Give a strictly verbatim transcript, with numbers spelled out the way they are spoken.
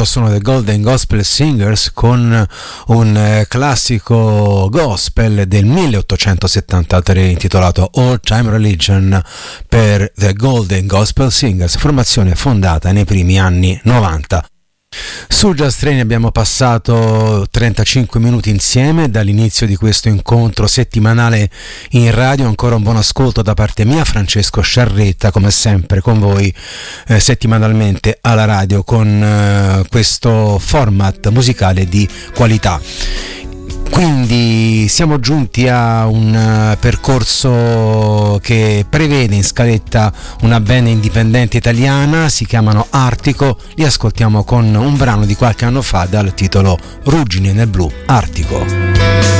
Loro sono The Golden Gospel Singers con un eh, classico gospel del milleottocentosettantatré intitolato Old Time Religion per The Golden Gospel Singers, formazione fondata nei primi anni novanta. Su Jazz Train abbiamo passato trentacinque minuti insieme dall'inizio di questo incontro settimanale in radio. Ancora un buon ascolto da parte mia, Francesco Sciarretta, come sempre con voi eh, settimanalmente alla radio con eh, questo format musicale di qualità. Quindi siamo giunti a un uh, percorso che prevede in scaletta una band indipendente italiana, si chiamano Artico, li ascoltiamo con un brano di qualche anno fa dal titolo Ruggine nel blu, Artico.